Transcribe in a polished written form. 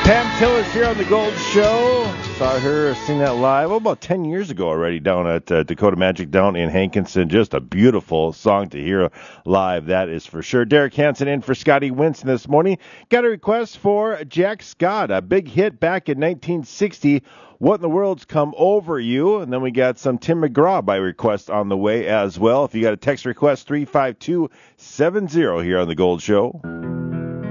Pam Tillis here on The Gold Show. Saw her sing that live about 10 years ago already down at Dakota Magic down in Hankinson. Just a beautiful song to hear live, that is for sure. Derek Hansen in for Scotty Winston this morning. Got a request for Jack Scott, a big hit back in 1960. What in the World's Come Over You? And then we got some Tim McGraw by request on the way as well. If you got a text request, 35270 here on The Gold Show.